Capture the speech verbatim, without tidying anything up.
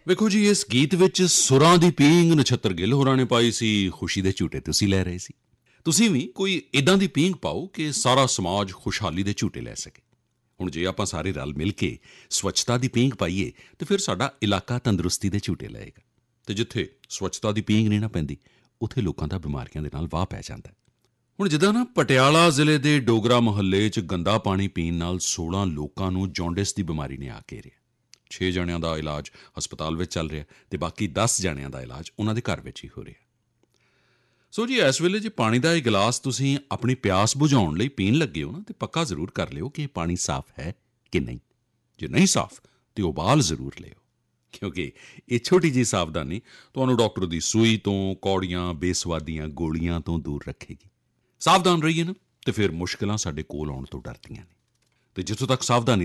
ਵੇਖੋ ਜੀ, ਇਸ ਗੀਤ ਵਿੱਚ ਸੁਰਾਂ ਦੀ ਪੀਂਘ ਨਛੱਤਰ ਗਿੱਲ ਹੋਰਾਂ ਨੇ ਪਾਈ ਸੀ, ਖੁਸ਼ੀ ਦੇ ਝੂਟੇ ਤੁਸੀਂ ਲੈ ਰਹੇ ਸੀ। ਤੁਸੀਂ ਵੀ ਕੋਈ ਇੱਦਾਂ ਦੀ ਪੀਂਘ ਪਾਓ ਕਿ ਸਾਰਾ ਸਮਾਜ ਖੁਸ਼ਹਾਲੀ ਦੇ ਝੂਟੇ ਲੈ ਸਕੇ। ਹੁਣ ਜੇ ਆਪਾਂ ਸਾਰੇ ਰਲ ਮਿਲ ਕੇ ਸਵੱਛਤਾ ਦੀ ਪੀਂਘ ਪਾਈਏ ਤਾਂ ਫਿਰ ਸਾਡਾ ਇਲਾਕਾ ਤੰਦਰੁਸਤੀ ਦੇ ਝੂਟੇ ਲਏਗਾ, ਅਤੇ ਜਿੱਥੇ ਸਵੱਛਤਾ ਦੀ ਪੀਂਘ ਨਹੀਂ ਨਾ ਪੈਂਦੀ, ਉੱਥੇ ਲੋਕਾਂ ਦਾ ਬਿਮਾਰੀਆਂ ਦੇ ਨਾਲ ਵਾਹ ਪੈ ਜਾਂਦਾ। ਹੁਣ ਜਿੱਦਾਂ ਨਾ ਪਟਿਆਲਾ ਜ਼ਿਲ੍ਹੇ ਦੇ ਡੋਗਰਾ ਮੁਹੱਲੇ 'ਚ ਗੰਦਾ ਪਾਣੀ ਪੀਣ ਨਾਲ ਸੋਲ੍ਹਾਂ ਲੋਕਾਂ ਨੂੰ ਜੌਂਡਿਸ ਦੀ ਬਿਮਾਰੀ ਨੇ ਆ ਘੇਰਿਆ। ਛੇ ਜਣਿਆਂ ਦਾ ਇਲਾਜ ਹਸਪਤਾਲ ਵਿੱਚ ਚੱਲ ਰਿਹਾ ਅਤੇ ਬਾਕੀ ਦਸ ਜਣਿਆਂ ਦਾ ਇਲਾਜ ਉਹਨਾਂ ਦੇ ਘਰ ਵਿੱਚ ਹੀ ਹੋ ਰਿਹਾ। ਸੋ ਜੀ, ਇਸ ਵੇਲੇ ਜੇ ਪਾਣੀ ਦਾ ਇਹ ਗਿਲਾਸ ਤੁਸੀਂ ਆਪਣੀ ਪਿਆਸ ਬੁਝਾਉਣ ਲਈ ਪੀਣ ਲੱਗੇ ਹੋ ਨਾ, ਤਾਂ ਪੱਕਾ ਜ਼ਰੂਰ ਕਰ ਲਿਓ ਕਿ ਇਹ ਪਾਣੀ ਸਾਫ਼ ਹੈ ਕਿ ਨਹੀਂ। ਜੇ ਨਹੀਂ ਸਾਫ਼ ਤਾਂ ਉਬਾਲ ਜ਼ਰੂਰ ਲਿਓ, ਕਿਉਂਕਿ ਇਹ ਛੋਟੀ ਜਿਹੀ ਸਾਵਧਾਨੀ ਤੁਹਾਨੂੰ ਡਾਕਟਰ ਦੀ ਸੂਈ ਤੋਂ, ਕੌੜੀਆਂ ਬੇਸਵਾਦੀਆਂ ਗੋਲੀਆਂ ਤੋਂ ਦੂਰ ਰੱਖੇਗੀ। ਸਾਵਧਾਨ ਰਹੀਏ ਨਾ, ਅਤੇ ਫਿਰ ਮੁਸ਼ਕਿਲਾਂ ਸਾਡੇ ਕੋਲ ਆਉਣ ਤੋਂ ਡਰਦੀਆਂ ਨੇ। ਅਤੇ ਜਿੱਥੋਂ ਤੱਕ ਸਾਵਧਾਨੀ